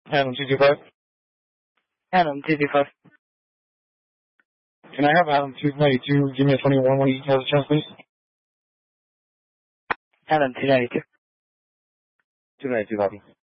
Adam 225. Adam 225. Can I have Adam 292 give me a 21 when he has a chance, please? Adam 292. 292, copy.